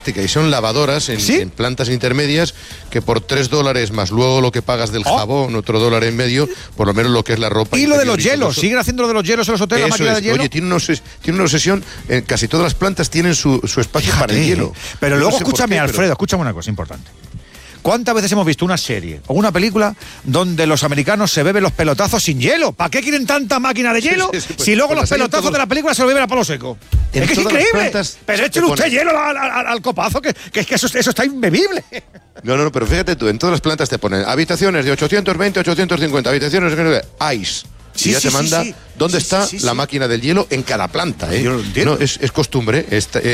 y son lavadoras en plantas intermedias que por $3 más luego lo que pagas del jabón, otro $1 en medio, por lo menos lo que es la ropa. Y lo de los hielos, ¿siguen haciendo lo de los hielos en los hoteles, la máquina de hielo? Oye, tiene una obsesión, casi todas las plantas tienen su espacio para el hielo. Pero luego escúchame, Alfredo, escúchame una cosa importante. ¿Cuántas veces hemos visto una serie o una película donde los americanos se beben los pelotazos sin hielo? ¿Para qué quieren tanta máquina de hielo si luego los pelotazos de la película se lo beben a palo seco? Es que es increíble. Pero échale usted hielo al copazo, que eso está imbebible. No, pero fíjate tú, en todas las plantas te ponen habitaciones de 820, 850, habitaciones de ice. Y ya te manda dónde está la máquina del hielo en cada planta, ¿eh? Yo lo entiendo. No, es costumbre,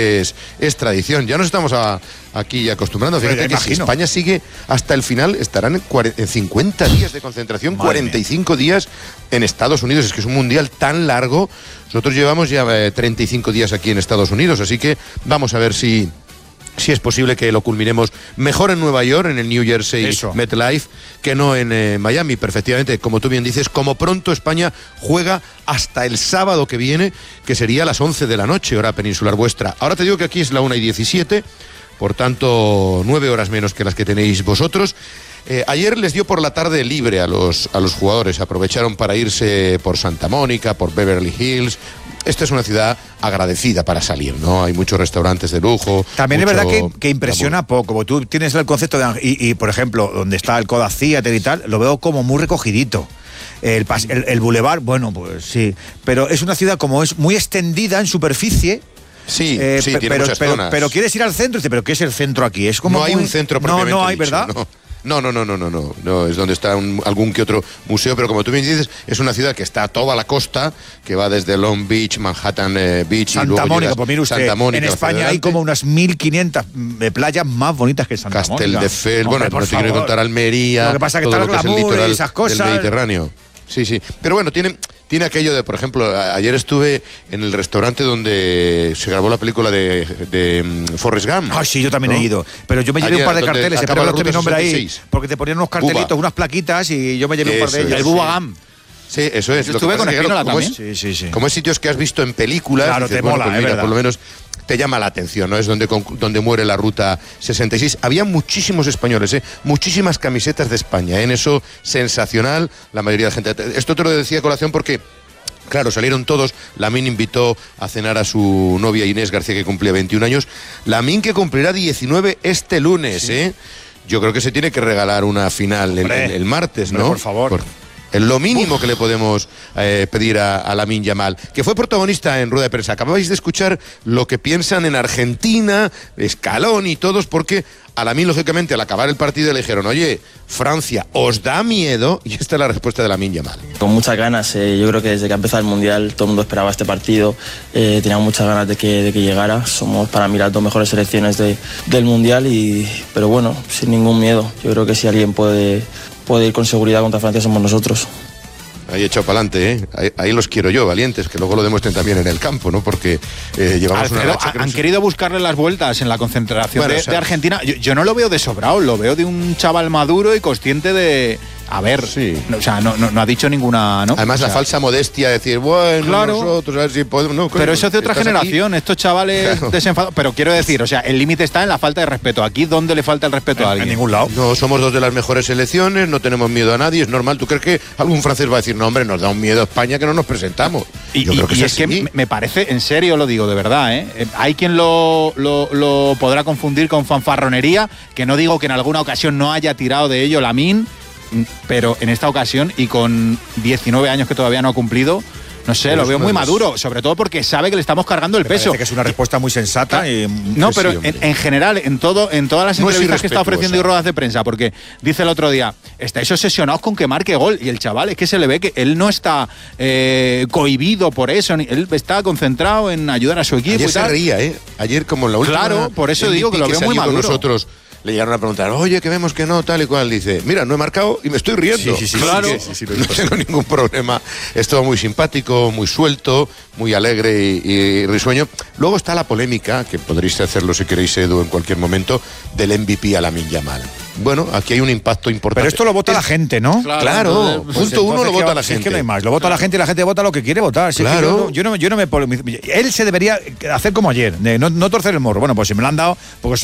es tradición. Ya nos estamos aquí acostumbrando. Fíjate que si España sigue hasta el final, estarán en 50 días de concentración, 45 días en Estados Unidos. Es que es un mundial tan largo. Nosotros llevamos ya 35 días aquí en Estados Unidos, así que vamos a ver si es posible que lo culminemos mejor en Nueva York, en el New Jersey MetLife, que no en Miami. Perfectamente, como tú bien dices, como pronto España juega hasta el sábado que viene, que sería a las 11 de la noche, hora peninsular vuestra. Ahora te digo que aquí es la 1:17, por tanto 9 horas menos que las que tenéis vosotros. Ayer les dio por la tarde libre a los jugadores, aprovecharon para irse por Santa Mónica, por Beverly Hills. Esta es una ciudad agradecida para salir, ¿no? Hay muchos restaurantes de lujo. También es verdad que impresiona poco, porque tú tienes el concepto de... Y por ejemplo, donde está el Kodak Theater y tal, lo veo como muy recogidito. El bulevar, bueno, pues sí. Pero es una ciudad como es muy extendida en superficie. Sí, tiene muchas zonas. Pero quieres ir al centro y dices, ¿pero qué es el centro aquí? Es como no hay un centro propiamente no hay, dicho, ¿verdad? No, es donde está algún que otro museo, pero como tú bien dices, es una ciudad que está a toda la costa, que va desde Long Beach, Manhattan Beach, Santa y luego Mónica, pues mire usted, Santa Mónica, en España hay como unas 1.500 playas más bonitas que Santa Mónica. Castelldefels, bueno, no te quiero contar Almería, lo que pasa es que todo está el glamour y esas cosas del Mediterráneo. Sí, pero bueno, tiene aquello de, por ejemplo, ayer estuve en el restaurante donde se grabó la película de Forrest Gump. Ah, sí, yo también he ido. Pero yo me llevé un par de carteles, espero que no esté mi nombre ahí, porque te ponían unos cartelitos, unas plaquitas, y yo me llevé un par de ellos. El Bubba Gump. Sí, eso es. Yo estuve con Espínola también. Sí. Como es sitios que has visto en películas, claro, dices, te mola, pues mira, por lo menos te llama la atención, ¿no? Es donde muere la Ruta 66. Había muchísimos españoles, muchísimas camisetas de España, en eso sensacional, la mayoría de gente. Esto te lo decía a colación porque, claro, salieron todos. Lamín invitó a cenar a su novia Inés García, que cumplía 21 años. Lamín, que cumplirá 19 este lunes, Yo creo que se tiene que regalar una final el martes, ¿no? Por favor. Es lo mínimo que le podemos pedir a Lamine Yamal, que fue protagonista en rueda de prensa. Acabáis de escuchar lo que piensan en Argentina, Scaloni y todos, porque a Lamine, lógicamente, al acabar el partido le dijeron, oye, Francia, ¿os da miedo? Y esta es la respuesta de Lamine Yamal. Con muchas ganas, yo creo que desde que ha empezado el Mundial todo el mundo esperaba este partido, teníamos muchas ganas de que llegara. Somos para mí las dos mejores selecciones del Mundial, pero bueno, sin ningún miedo. Yo creo que si alguien puede ir con seguridad contra Francia somos nosotros. Ahí echado para adelante, ahí los quiero yo, valientes, que luego lo demuestren también en el campo, ¿no? Porque llevamos una racha. Han querido buscarle las vueltas en la concentración de Argentina. Yo no lo veo de sobrado, lo veo de un chaval maduro y consciente de... A ver, no ha dicho ninguna, ¿no? Además, la falsa modestia de decir, bueno, claro, nosotros, a ver si podemos... No, pero eso es de otra generación, estos chavales desenfadados. Pero quiero decir, el límite está en la falta de respeto. Aquí, ¿dónde le falta el respeto a alguien? En ningún lado. No, somos dos de las mejores selecciones, no tenemos miedo a nadie, es normal. ¿Tú crees que algún francés va a decir, no, hombre, nos da un miedo a España que no nos presentamos? Yo creo que es que me parece, en serio lo digo, de verdad, hay quien lo podrá confundir con fanfarronería, que no digo que en alguna ocasión no haya tirado de ello Lamine, pero en esta ocasión y con 19 años que todavía no ha cumplido, no sé, lo veo muy maduro, sobre todo porque sabe que le estamos cargando el peso. Parece que es una respuesta muy sensata. No, pero en general, en todas las entrevistas que está ofreciendo y ruedas de prensa, porque dice el otro día, estáis obsesionados con que marque gol, y el chaval es que se le ve que él no está cohibido por eso, él está concentrado en ayudar a su equipo. Ayer y tal. Se reía, Ayer, como en la última... Claro, por eso digo que lo veo muy maduro. Nosotros le llegaron a preguntar, oye, que vemos que no, tal y cual. Dice, mira, no he marcado y me estoy riendo. Sí, claro. No tengo ningún problema. Es todo muy simpático, muy suelto, muy alegre y risueño. Luego está la polémica, que podréis hacerlo si queréis, Edu, en cualquier momento, del MVP a Lamine Yamal. Bueno, aquí hay un impacto importante. Pero esto lo vota la gente, ¿no? Claro, punto uno lo vota la gente. Es que no hay más, lo vota la gente y la gente vota lo que quiere votar. Claro. Yo no me... Él se debería hacer como ayer, de no torcer el morro. Bueno, pues si me lo han dado, porque